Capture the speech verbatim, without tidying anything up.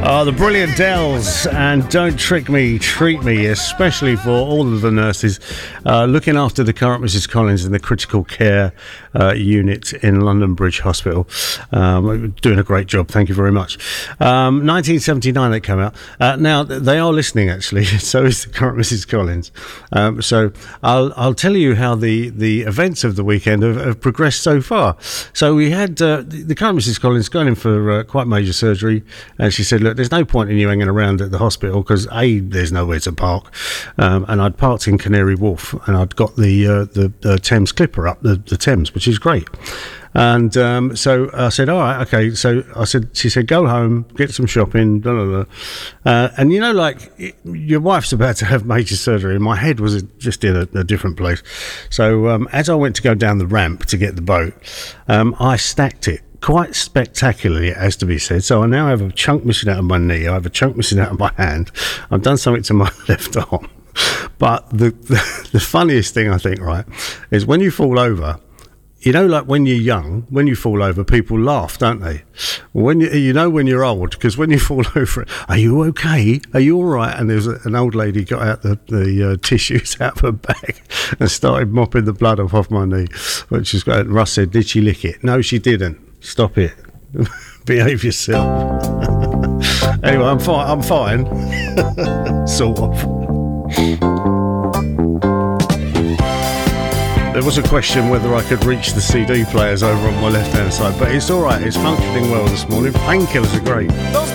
Oh, the brilliant Dells and Don't Trick Me, Treat Me, especially for all of the nurses uh, looking after the current Missus Collins in the critical care uh, unit in London Bridge Hospital. Um, doing a great job, thank you very much. Um, nineteen seventy-nine they came out. Uh, now, they are listening, actually, so is the current Missus Collins. Um, so I'll, I'll tell you how the, the events of the weekend have, have progressed so far. So we had uh, the, the current Missus Collins going in for uh, quite major surgery, and she said, look, there's no point in you hanging around at the hospital because A, there's nowhere to park, um, and I'd parked in Canary Wharf and I'd got the uh, the uh, Thames Clipper up the, the Thames, which is great. And um, so I said, all right, okay. So I said, she said, go home, get some shopping, blah, blah, blah. Uh, and you know, like it, your wife's about to have major surgery, and my head was just in a, a different place. So um, as I went to go down the ramp to get the boat, um, I stacked it quite spectacularly, it has to be said. So I now have a chunk missing out of my knee. I have a chunk missing out of my hand. I've done something to my left arm. But the, the, the funniest thing, I think, right, is when you fall over, you know, like when you're young, when you fall over, people laugh, don't they? When you, you know when you're old, because when you fall over, are you okay? Are you all right? And there's a, an old lady got out the, the uh, tissues out of her bag and started mopping the blood off, off my knee. Which is great. And Russ said, did she lick it? No, she didn't. Stop it. Behave yourself. Anyway, I'm fine. I'm fine. Sort of. There was a question whether I could reach the C D players over on my left-hand side, but it's all right. It's functioning well this morning. Painkillers are great. Those